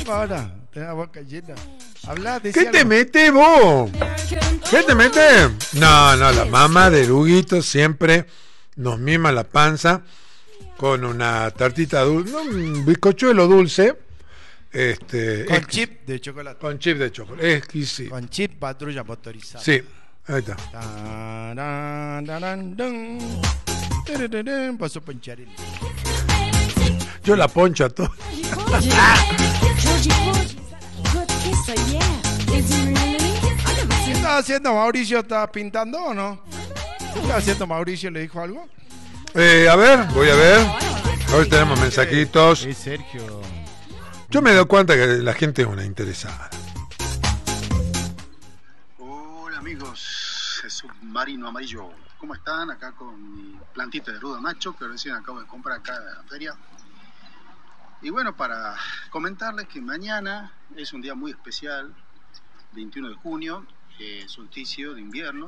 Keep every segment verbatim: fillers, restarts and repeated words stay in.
ahora? Tenés la boca llena. Habla, ¿Qué algo. Te mete vos? ¿Qué te mete? No, no, la mamá de Huguito siempre nos mima la panza con una tartita dulce, no, un bizcochuelo dulce. Este, con chip de chocolate. Con chip de chocolate, exquisito. Con chip patrulla motorizada. Sí, ahí está. Pasó poncharil. Yo la poncho a todo. ¿Qué estaba haciendo Mauricio? ¿Estaba pintando o no? ¿Qué estaba haciendo Mauricio? ¿Le dijo algo? Eh, a ver, voy a ver. Hoy tenemos mensajitos. Sí, Sergio. Yo me doy cuenta que la gente es una interesada. Hola amigos, es Submarino Amarillo. ¿Cómo están? Acá con mi plantita de ruda macho que recién acabo de comprar acá en la feria. Y bueno, para comentarles que mañana es un día muy especial, veintiuno de junio, eh, solsticio de invierno.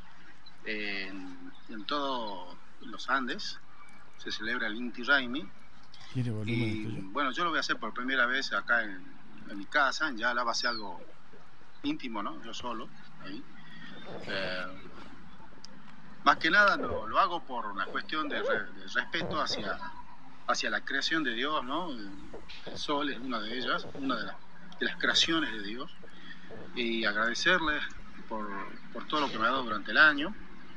Eh, en, en todos los Andes se celebra el Inti Raymi. Y bueno, yo lo voy a hacer por primera vez acá en, en mi casa. Ya la va a ser algo íntimo, ¿no? Yo solo, ahí. Eh, más que nada lo, lo hago por una cuestión de, re, de respeto hacia, hacia la creación de Dios, ¿no? El sol es una de ellas, una de, la, de las creaciones de Dios. Y agradecerle por, por todo lo que me ha dado durante el año.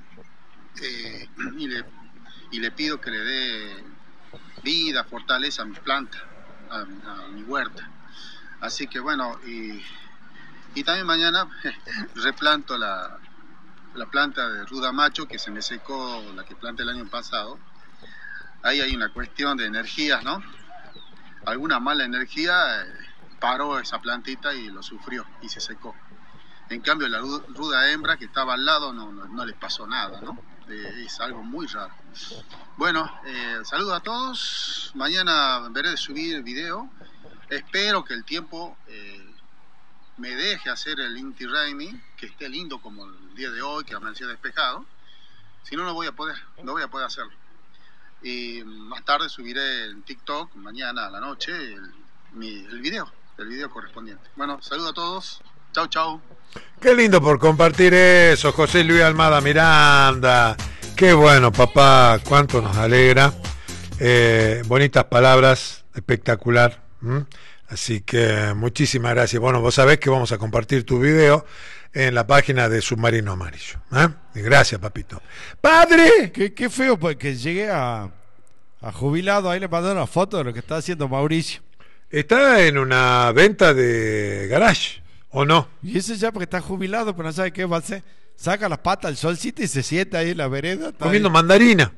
Eh, y, le, y le pido que le dé vida, fortaleza a mis plantas, a, a mi huerta. Así que bueno, y, y también mañana replanto la, la planta de ruda macho que se me secó, la que planté el año pasado. Ahí hay una cuestión de energías, ¿no? Alguna mala energía eh, paró esa plantita y lo sufrió y se secó. En cambio la ruda hembra que estaba al lado no, no, no le pasó nada, ¿no? Eh, es algo muy raro. Bueno, eh, saludos a todos. Mañana veré de subir video. Espero que el tiempo eh, me deje hacer el Inti Raymi, que esté lindo como el día de hoy, que amaneció despejado. Si no, no voy a poder, no voy a poder hacerlo. Y más tarde subiré en TikTok, mañana a la noche, el, mi, el video, el video correspondiente. Bueno, saludos a todos. Chau, chau. Qué lindo por compartir eso, José Luis Almada Miranda. Qué bueno, papá, cuánto nos alegra. Eh, bonitas palabras, espectacular. ¿Mm? Así que muchísimas gracias. Bueno, vos sabés que vamos a compartir tu video en la página de Submarino Amarillo. ¿Eh? Gracias, papito. ¡Padre! Qué, qué feo, porque llegué a, a jubilado, ahí le mandé una foto de lo que está haciendo Mauricio. Está en una venta de garage, ¿o no? Y ese ya porque está jubilado, pero no sabe qué va a hacer. Saca las patas al solcito y se sienta ahí en la vereda. Comiendo ahí. mandarina.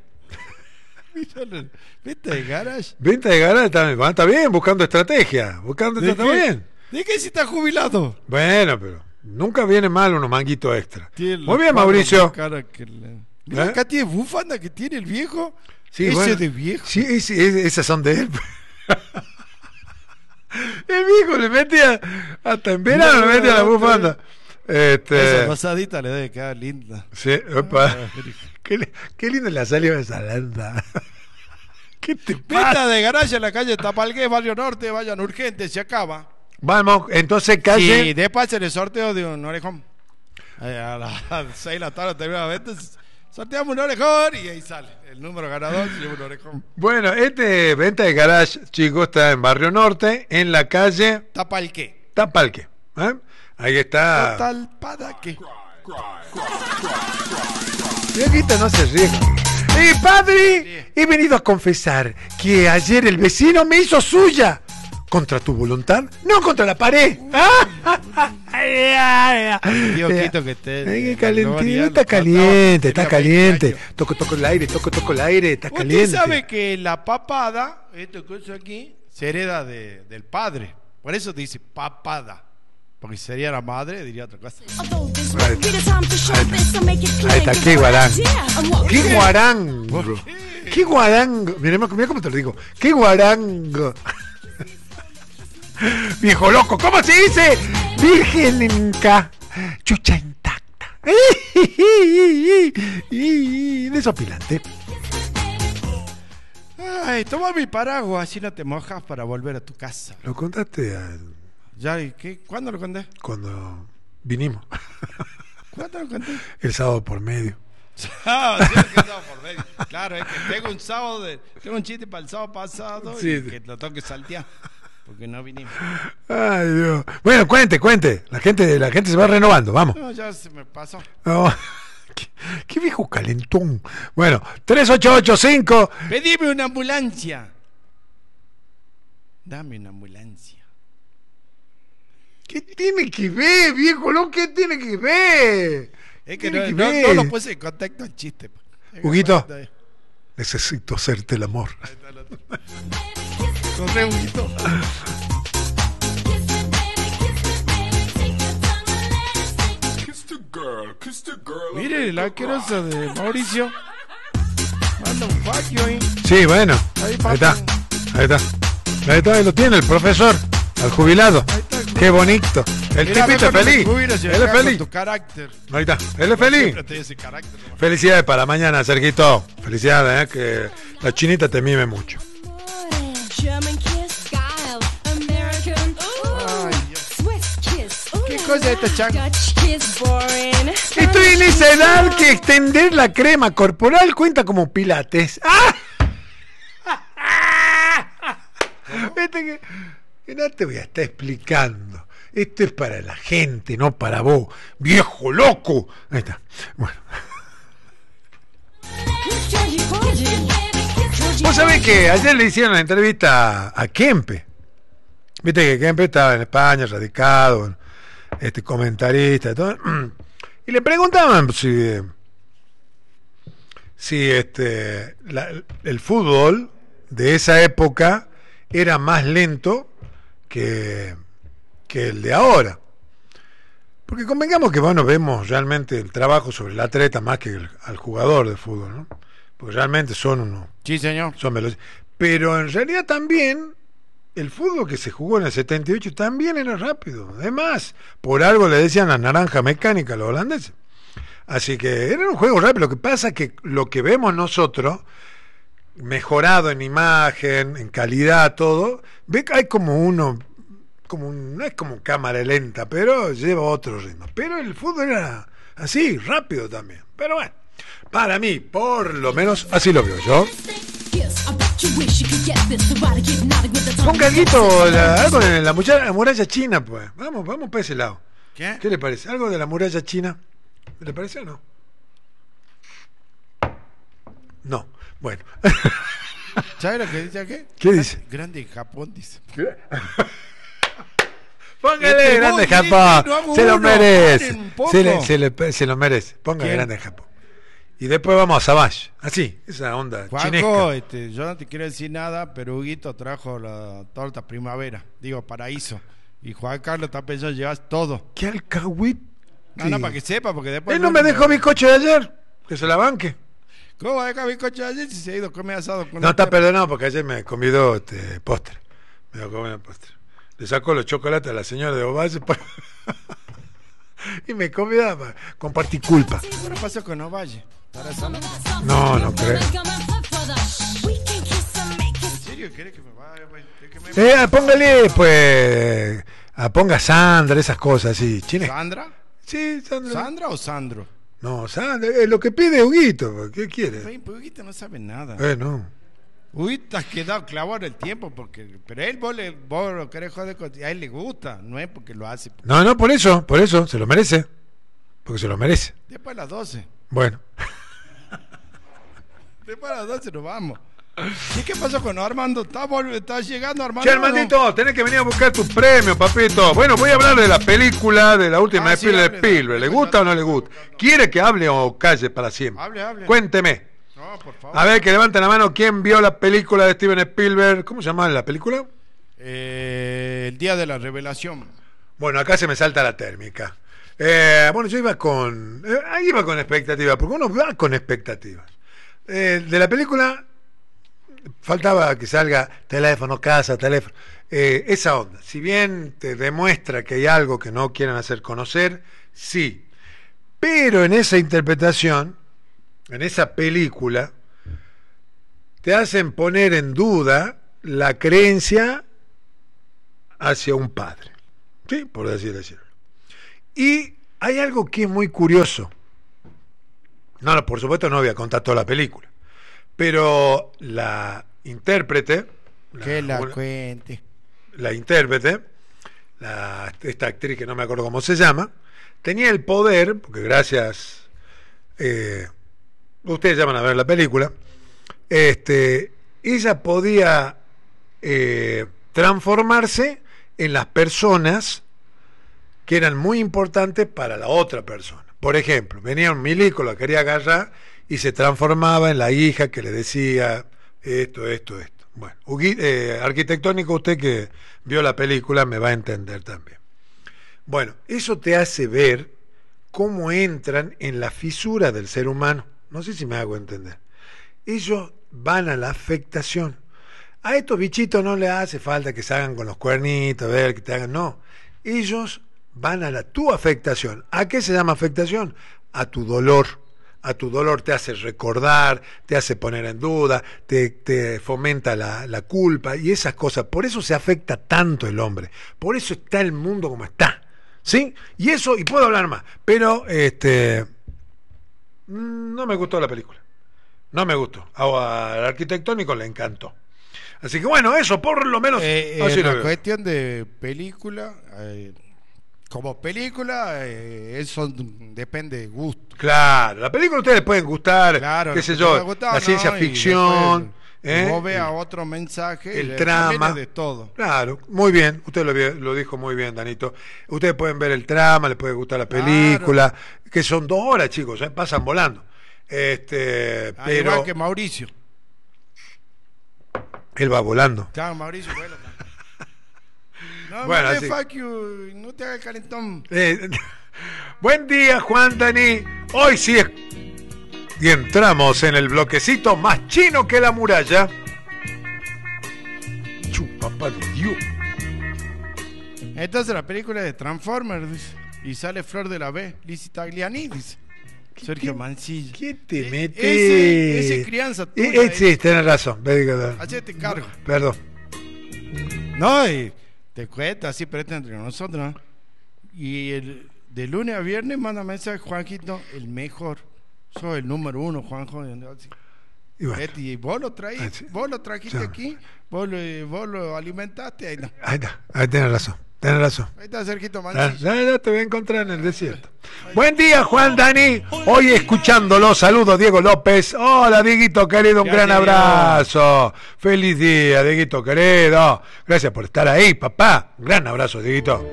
Venta de garage. Venta de garage, está, está bien, buscando estrategia. Buscando ¿De está qué? bien. ¿De qué si está jubilado? Bueno, pero nunca viene mal unos manguitos extra. Tiene Muy bien, Mauricio. Que le... Mira, ¿Eh? acá tiene bufanda que tiene el viejo. Sí, ese bueno, de viejo. Sí, ese, ese, esas son de él. El viejo le metía, hasta en verano no, le metía la bufanda. Este... Esa rosadita le debe quedar linda. Sí, opa. Qué, qué linda le salió esa landa. ¿Qué te pasa? Venta de garaje en la calle Tapalgué, Barrio Norte, vayan urgentes, se acaba. Vamos, entonces calle. Sí, después en el sorteo de un orejón. A las seis de la tarde termina la venta, sorteamos un orejón y ahí sale. El número ganador y un orejón. Bueno, este venta de garage, chicos, está en Barrio Norte, en la calle Tapalqué. Tapalqué. ¿Eh? Ahí está. Total para qué. Viejita, no se ríe. ¡Eh, padre! He venido a confesar que ayer el vecino me hizo suya. ¿Contra tu voluntad? No contra la pared. Dios quito que esté. Ay, calentito, está caliente, está caliente. Toco, toco el aire, toco, toco el aire, está caliente. Usted sabe que la papada, esto que es aquí, se hereda de, del padre. Por eso dice papada. Porque si sería la madre, diría otra cosa. Ahí está, ahí está. Qué guarango. Qué guarango. Qué guarango. Mira, mira cómo te lo digo. Qué guarango. Viejo loco, ¿cómo se dice? Virgenca, chucha intacta. Desopilante. Ay, toma mi paraguas, así no te mojas para volver a tu casa. Lo contaste al- Ya, ¿y qué? ¿Cuándo lo conté? cuando vinimos. ¿Cuándo lo conté? El sábado por medio. Ah, sí, es que estaba por medio. Claro, es que tengo un sábado de, tengo un chiste para el sábado pasado Sí. y que lo tengo que saltear porque no vinimos. Ay, Dios. Bueno, cuente, cuente. La gente, la gente se va renovando, vamos. No, ya se me pasó. No. ¿Qué, qué viejo calentón. Bueno, tres ocho ocho cinco. Pedime una ambulancia. Dame una ambulancia. ¿Qué tiene que ver, viejo? ¿No? ¿Qué tiene que ver? Es que Tiene no, que no, ver. no lo puse en contexto al chiste. pa. Es que Huguito. falta ahí. Necesito hacerte el amor. Ahí está el otro. Corre, Huguito. Mire, el asqueroso de Mauricio. Manda un faquio ahí. Sí, bueno. Ahí, Ahí papi. está. Ahí está. Ahí está, ahí lo tiene el profesor. Al jubilado. Ahí está el Qué bonito. El Mira, tipito ve es cuando feliz. te jubilas y Él es acá con feliz. tu carácter. Ahí está. Él es feliz. Siempre te ese carácter. ¿no? Felicidades para mañana, Serguito. Felicidades, eh, que la chinita te mime mucho. German kiss, style, American, ooh, Ay, Dios. Swiss kiss, ooh, ¿Qué cosa es esta, Chaco? Dutch kiss, boring. Estoy en esa edad que extender la crema corporal cuenta como pilates. ¡Ah! Viste que, que no te voy a estar explicando. Esto es para la gente, no para vos, viejo loco. Ahí está. Bueno. Vos sabés que ayer le hicieron la entrevista a, a Kempe. Viste que Kempe estaba en España, radicado, este comentarista y todo. Y le preguntaban si, si este, la- el fútbol de esa época era más lento que, que el de ahora. Porque convengamos que bueno, vemos realmente el trabajo sobre el atleta más que el, al jugador de fútbol, ¿no? Porque realmente son unos, Sí, señor. son veloces. Pero en realidad también el fútbol que se jugó en el setenta y ocho también era rápido. Además, por algo le decían la naranja mecánica a los holandeses. Así que era un juego rápido. Lo que pasa es que lo que vemos nosotros, mejorado en imagen, en calidad, todo, ve que hay como uno, como un- no es como cámara lenta, pero lleva otro ritmo. Pero el fútbol era así, rápido también. Pero bueno, para mí, por lo menos, así lo veo yo. Ponga algo, la, algo de la muralla, la muralla china, pues. Vamos, vamos para ese lado. ¿Qué? ¿Qué le parece? ¿Algo de la muralla china? ¿Le parece o no? No. Bueno. ¿Sabes lo que dice aquí? ¿Qué dice? Grande en Japón, dice. Póngale Este, grande vos, Japón. no hago Se lo uno, merece. paren un poco. Se, le, se, le, se lo merece. Ponga ¿Quién? grande Japón. Y después vamos a Savage. Así, esa onda Juanjo, chinesca. este, yo no te quiero decir nada, pero Huguito trajo la torta primavera, digo, paraíso. Y Juan Carlos está pensando llevas todo. ¿Qué alcahuete? No, no, para que sepa, porque después... Él no me dejó mi coche de ayer. Que se la banque. ¿Cómo va a dejar mi coche ayer si se ha ido a comer asado con No, la está torta? perdonado porque ayer me convidó este, postre. Me dio comer postre. Le sacó los chocolates a la señora de Ovalle pa- y me convidaba para compartir culpa. ¿Qué pasó con Ovalle? ¿Para esa no? No, no creo. ¿En serio querés que me vaya, güey? ¿Querés que me- Eh, póngale, pues, a ponga Sandra, esas cosas así. Chine. ¿Sandra? Sí, Sandra. ¿Sandra o Sandro? No, Sandra, es lo que pide Huguito. ¿Qué quiere? Güey, pues Huguito no sabe nada. Eh, no. Huguito has quedado clavado en el tiempo, porque pero él vos, le, vos lo querés joder con... A él le gusta, no es porque lo hace. No, no, por eso, por eso, se lo merece. Porque se lo merece. Después a las doce. Bueno. Después a las doce nos vamos. ¿Y qué pasó con Armando? ¿Está, vol- está llegando Armando? Che, Armandito, tenés que venir a buscar tus premios, papito. Bueno, voy a hablar de la película de la última Ah, de sí, Spielberg. hable, Spielberg. ¿Le hable. gusta o no le gusta? ¿Quiere que hable o calle para siempre? Hable, hable. Cuénteme. No, por favor. A ver, que levanten la mano. ¿Quién vio la película de Steven Spielberg? ¿Cómo se llama la película? Eh, el día de la revelación. Bueno, acá se me salta la térmica. Eh, bueno, yo iba con... Eh, ahí iba con expectativas, porque uno va con expectativas. Eh, de la película faltaba que salga teléfono, casa, teléfono. Eh, esa onda. Si bien te demuestra que hay algo que no quieren hacer conocer, sí. Pero en esa interpretación, en esa película, te hacen poner en duda la creencia hacia un padre, ¿sí? Por así decirlo. Y hay algo que es muy curioso. No, no, por supuesto no voy a contar toda la película, pero la intérprete, Que la una- cuente. la intérprete, la- esta actriz que no me acuerdo cómo se llama, tenía el poder, porque gracias, eh, ustedes ya van a ver la película, este, ella podía eh, transformarse en las personas que eran muy importantes para la otra persona. Por ejemplo, venía un milico, la quería agarrar y se transformaba en la hija que le decía esto, esto, esto. Bueno, Ugui- eh, arquitectónico, usted que vio la película me va a entender también. Bueno, eso te hace ver cómo entran en la fisura del ser humano. No sé si me hago entender. Ellos van a la afectación. A estos bichitos no les hace falta que se hagan con los cuernitos, a ver, que te hagan, no. Ellos van a la tu afectación. ¿A qué se llama afectación? A tu dolor. A tu dolor te hace recordar, te hace poner en duda, te, te fomenta la, la culpa y esas cosas. Por eso se afecta tanto el hombre. Por eso está el mundo como está. ¿Sí? Y eso, y puedo hablar más, pero este no me gustó la película. No me gustó. A- Al arquitectónico le encantó. Así que bueno, eso por lo menos. Eh, así en lo la veo. cuestión de película, eh, como película, eh, eso depende de gusto. Claro, la película a ustedes les pueden gustar, Claro, qué lo sé que yo, te ha gustado, la ¿no? ciencia Y ficción, después ¿eh? vos veas el, otro mensaje, el eh, trama. también es de todo. Claro, muy bien, usted lo, vi- lo dijo muy bien, Danito. Ustedes pueden ver el trama, les puede gustar la Claro. película, que son dos horas, chicos, ¿eh? Pasan volando. Este, Al pero igual que Mauricio. él va volando. Claro, Mauricio, vuela también. No, Bueno, bueno, así- fuck you, no te hagas calentón. Eh, buen día, Juan Dani. Hoy sí es. Y entramos en el bloquecito más chino que la muralla. Chupapá de Dios. Entonces la película es de Transformers, dice, y sale Flor de la B, Lizzie Tagliani, dice. Sergio Mancilla. ¿Qué te E- metes? ese- ese crianza tuya, Eh, eh, eh. sí, tenés razón. Perdón. Hacete cargo. Perdón. No, y te cuesta así, pero esto entre nosotros, ¿no? Y el, de lunes a viernes manda mensaje, Juanquito, el mejor. Sos el número uno, Juanjo. Y bueno, Este, y vos lo Ah, traís, sí. vos lo trajiste Sí. aquí, vos lo, vos lo alimentaste, ahí está. ahí está. Ahí tenés razón. Tenés razón. Ahí está Sergito Ya, Mancilla. ya, ya te voy a encontrar en el desierto. Buen día, Juan Dani. Hoy escuchándolo, saludos Diego López. Hola, Dieguito querido, un gran Gracias, abrazo. Feliz día, Dieguito querido. Gracias por estar ahí, papá. Un gran abrazo, Dieguito.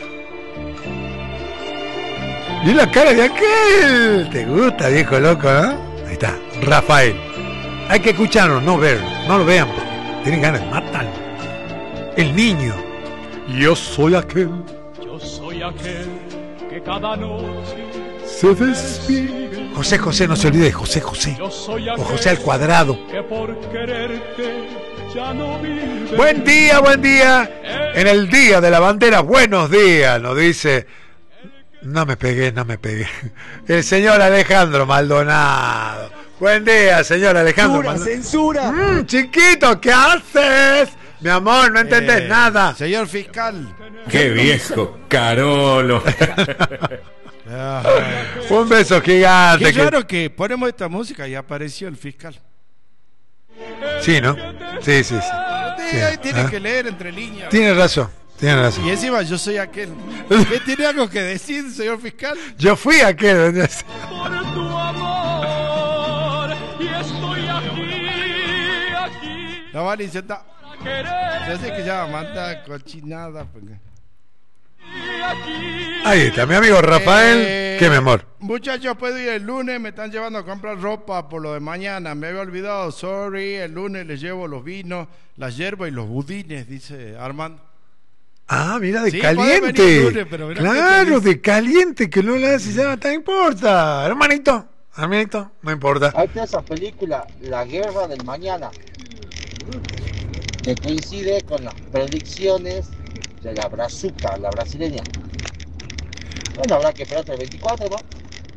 Y la cara de aquel. ¿Te gusta, viejo loco, no? Ahí está, Rafael. Hay que escucharlo, no verlo. No lo vean, porque tienen ganas de matarlo. El niño. Yo soy aquel. Yo soy aquel que cada noche Se despide. José José, no se olvide de José José. yo soy O aquel José al cuadrado. que por quererte ya no vive. Buen día, buen día. En el día de la bandera, buenos días, nos dice. No me pegué, no me pegué. El señor Alejandro Maldonado. Buen día, señor Alejandro Maldonado. censura. Mm, chiquito, ¿qué haces? Mi amor, no entendés Eh, nada. Señor fiscal. Qué viejo Carolo. Ah, Un beso gigante. qué que- raro que ponemos esta música y apareció el fiscal. Sí, ¿no? Sí, sí, sí. Sí, ahí tiene ah. que leer entre líneas. Tiene razón, tiene razón. Y encima yo soy aquel. ¿Qué tiene algo que decir, señor fiscal? Yo fui aquel. Por tu amor y estoy aquí, aquí La vale y se está. para querer Yo sé que ya manda cochinada. Porque... aquí. Ahí está, mi amigo Rafael. Eh, Qué mi amor. Muchachos, puedo ir el lunes, me están llevando a comprar ropa por lo de mañana. Me había olvidado, sorry. El lunes les llevo los vinos, las hierbas y los budines, dice Armando. Ah, mira, de Sí, podés caliente. venir el lunes, pero mirá qué Claro, feliz. de caliente, que no le hace ya, no importa. Hermanito, hermanito, no importa. Hay esa película, La Guerra del Mañana, que coincide con las predicciones de la brazuca, la brasileña. Bueno, habrá que esperar hasta el veinticuatro, ¿no?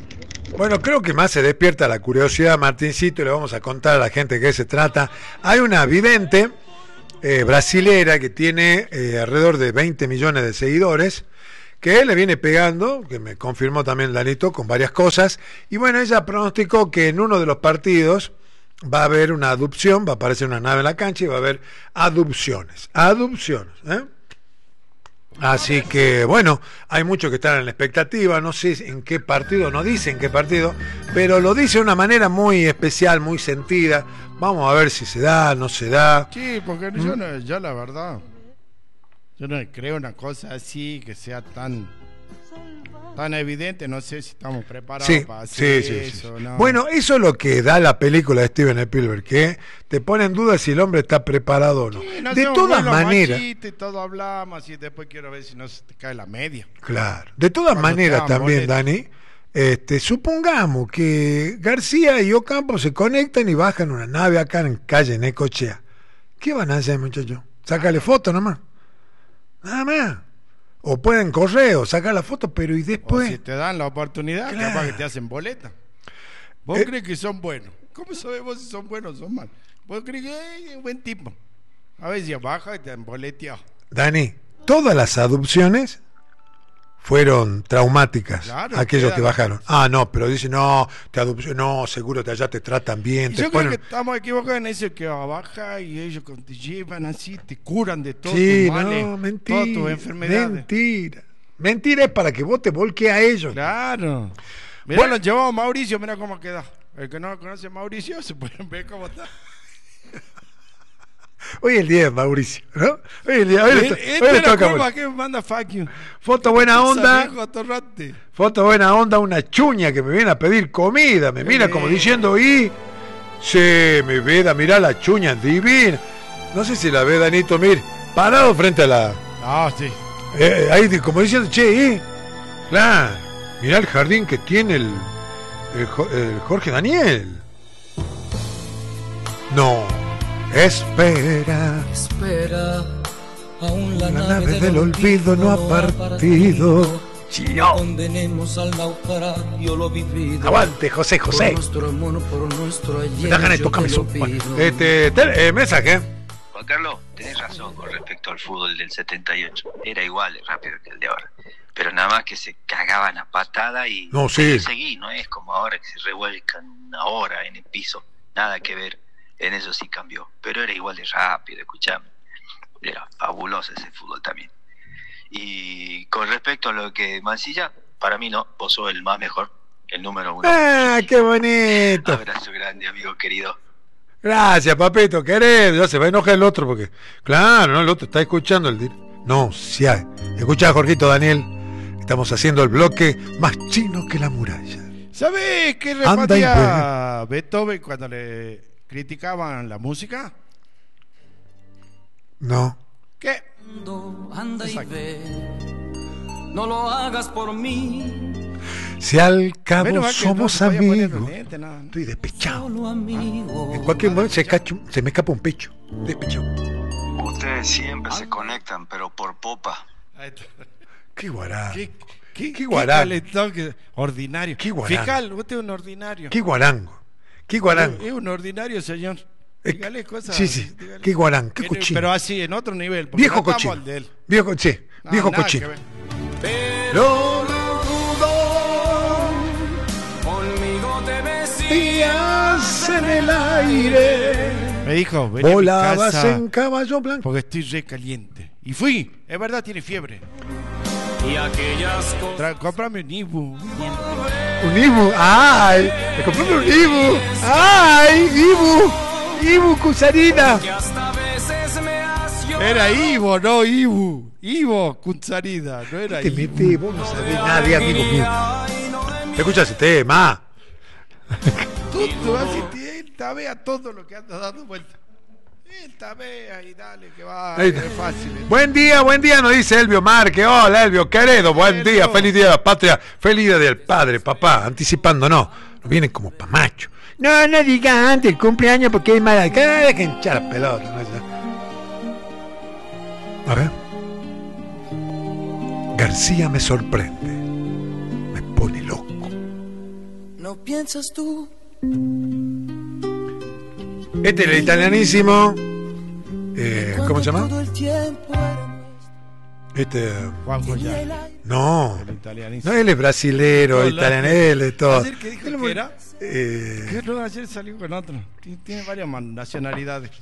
Bueno, creo que más se despierta la curiosidad, Martincito, y le vamos a contar a la gente de qué se trata. Hay una vidente eh, brasilera que tiene eh, alrededor de veinte millones de seguidores, que le viene pegando, que me confirmó también Lanito, con varias cosas. Y bueno, ella pronosticó que en uno de los partidos va a haber una adopción, va a aparecer una nave en la cancha y va a haber adopciones. Adopciones, ¿eh? Así que, bueno, hay muchos que están en la expectativa, no sé en qué partido, no dice en qué partido, pero lo dice de una manera muy especial, muy sentida. Vamos a ver si se da, no se da. Sí, porque ¿Mm? yo, no, yo la verdad, yo no creo una cosa así que sea tan tan evidente, no sé si estamos preparados sí, para hacer sí, eso. Sí, sí. No. Bueno, eso es lo que da la película de Steven Spielberg, que te pone en duda si el hombre está preparado o no. Sí, no de todas maneras. Y todo hablamos y después quiero ver si no se te cae la media. Claro. De todas Cuando maneras también, boleto. Dani, este, supongamos que García y Ocampo se conectan y bajan una nave acá en calle Necochea. ¿Qué van a hacer, muchachos? Sácale foto nomás. Nada más. O pueden correr o sacar la foto, pero y después. O si te dan la oportunidad, Claro. capaz que te hacen boleta. ¿Vos Eh. crees que son buenos? ¿Cómo sabemos si son buenos o son malos? ¿Vos crees que es buen tipo? A ver si baja y te han boleteado. Dani, todas las adopciones fueron traumáticas, Claro, aquellos quedan- que bajaron. Ah, no, pero dicen, no, te adopción, no, seguro que allá te tratan bien. Y Te yo creo ponen... que estamos equivocados en eso, que baja y ellos cuando te llevan así, te curan de todo Sí, tus males, no, mentira, todas tus enfermedades. mentira. Mentira es para que vos te volques a ellos. Claro. Mira, Bueno. lo llevamos a Mauricio, mira cómo queda. El que no conoce a Mauricio se puede ver cómo está. Hoy es el día de Mauricio, ¿no? Hoy es el día, hoy le, to- Este hoy le es la toca. culpa que me manda fuck you. Foto buena onda, Esa vieja torrante. foto buena onda, una chuña que me viene a pedir comida, me mira como bien. diciendo, y se me veda, mirá la chuña divina. No sé si la ve Danito, mir, parado frente a la, Ah, sí. eh, ahí de- como diciendo, che, ¿eh? Claro, mirá el jardín que tiene el, el, Jo- el Jorge Daniel. No, espera. Espera, aún la, La nave del olvido no ha partido. No condenemos al naufragio lo vivido. Aguante, José, José. Por nuestro amor, por nuestro Me ayer. da ganas de yo tocarme te eso. lo Bueno, pido. este, tel- eh, mensaje. Juan Carlos, tenés razón con respecto al fútbol del setenta y ocho. Era igual de rápido que el de ahora. Pero nada más que se cagaban a patada y No, sí. seguí, no es como ahora que se revuelcan ahora en el piso. Nada que ver, en eso sí cambió. Pero era igual de rápido, escuchame. Era fabuloso ese fútbol también. Y con respecto a lo que Mancilla, para mí no, vos sos el más mejor, el número uno. Ah, qué bonito. Abrazo grande, amigo querido. Gracias, papito, querido. Ya se va a enojar el otro porque, claro, no, el otro está escuchando el dir. No, sí hay. Escucha, Jorgito Daniel. Estamos haciendo el bloque más chino que la muralla. ¿Sabes qué Anda y respondía Beethoven cuando le criticaban la música? No. ¿Qué? Anda y Exacto. ve, no lo hagas por mí, Si al cabo Menos mal que no somos se podía poner amigos. los lentes, nada, ¿no? Estoy despechado. solo amigo. En cualquier momento se, cacho- se me escapa un pecho. Despechado. Ustedes siempre se conectan, pero por popa. Ahí está. Qué guará. ¿Qué, qué, Qué guarán. calentón que- ordinario. Qué guarán. Fiscal, usted es un ordinario. Qué guarango. Qué guarango. Es un ordinario, señor. Eh, Dígale cosas. sí, sí. dígale. Qué guarán, qué Pero- cochino. Pero así, en otro nivel. porque Viejo no estamos cochino. al de él. Viejo, co- sí, No, viejo nada cochino. que ver. Pero no dudo. Conmigo te ves Días en el aire. Me dijo, vení a mi Volabas casa en caballo blanco. porque estoy re caliente. Y fui. Es verdad, tiene fiebre. y aquellas cosas. Tra- Cómprame un Ibu. Un Ibu. ¡Ay! Me compré un Ibu. ¡Ay! Ibu. Ibu Cusarina. Que hasta veces me has llorado. Era Ivo, no Ibu. Ivo Kunzarida, no era Te Ibu. metes, vos no sabés nada de amigo mío. Escucha ese tema. Tú, tú vas y te- él tabea todo lo que anda dando vuelta. Él tabea y dale, que va. Ahí Es está. fácil. ¿eh? Buen día, buen día, nos dice Elvio Marque. Hola, Elvio, querido, buen Elvio. día, feliz día de la patria, feliz día del padre, papá. Anticipando, no, no vienen como pa' macho. No, no diga antes el cumpleaños porque es mala. Que dejen echar la pelota. ¿No? A ver. García me sorprende, me pone loco. No piensas tú? Este es el italianísimo. Eh, ¿Cómo se llama? Todo el tiempo Este. Juanjo ya. No. El italianísimo. No, él es brasilero, Todo italiano, la- él es todo. Ayer que dijo que era. Eh, Que no, ayer salió con otro. Tiene, tiene varias man- nacionalidades.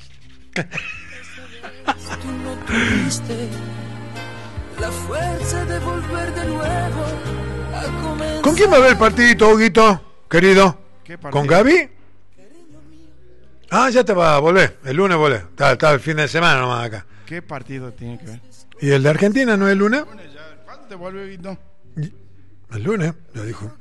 tú no tuviste la fuerza de volver de nuevo a comenzar. ¿Con quién va a ver el partidito, Huguito, querido? ¿Qué partido? ¿Con Gaby? Ah, ya te va a volver. El lunes volver. Está, está el fin de semana nomás acá. ¿Qué partido tiene que ver? ¿Y el de Argentina no es el lunes? ¿Cuándo te vuelve, Vito? El lunes, ya dijo.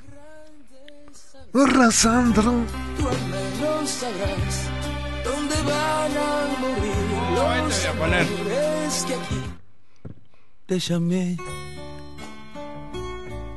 Sandro. Tú al menos sabrás dónde van a morir No, ahí te voy a poner. los hombres que aquí te llamé